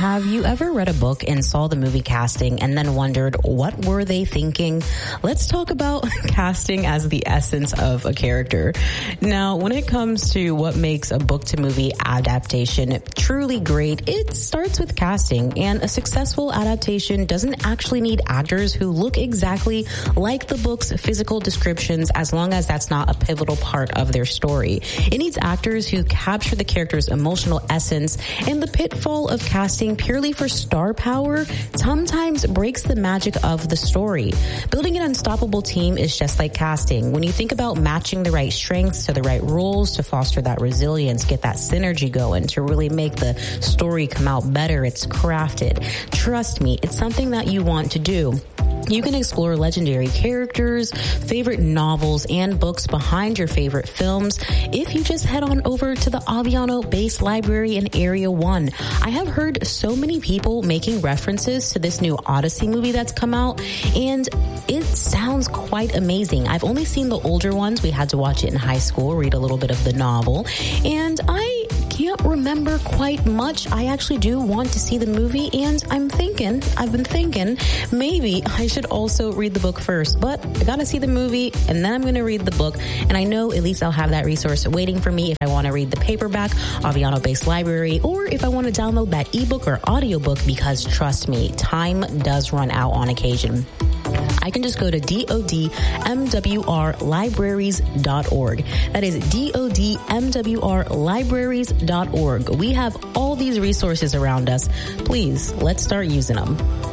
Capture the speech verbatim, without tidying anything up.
have you ever read a book and saw the movie casting and then wondered, what were they thinking? Let's talk about casting as the essence of a character. Now, when it comes to what makes a book to movie adaptation truly great, it starts with casting, and a successful adaptation doesn't actually need actors who look exactly like the book's physical descriptions, as long as that's not a pivotal part of their story. It needs actors who capture the character's emotional essence, and the pitfall of casting purely for star power sometimes breaks the magic of the story. Building an unstoppable team is just like casting. When you think about matching the right strengths to the right roles to foster that resilience, get that synergy going, to really make the story come out better, it's crafted. Trust me, it's something that you want to do. You can explore legendary characters, favorite novels, and books behind your favorite films if you just head on over to the Aviano Base Library in Area one. I have heard so many people making references to this new Odyssey movie that's come out, and it sounds quite amazing. I've only seen the older ones. We had to watch it in high school, read a little bit of the novel, and I can't remember quite much. I actually do want to see the movie, and I'm thinking, I've been thinking, maybe I should also read the book first, but I gotta see the movie and then I'm gonna read the book, and I know at least I'll have that resource waiting for me if I want to read the paperback, Aviano Base Library, or if I want to download that ebook or audiobook, because trust me, time does run out on occasion. I can just go to D O D M W R libraries dot org. That is D O D M W R libraries dot org. We have all these resources around us. Please, let's start using them.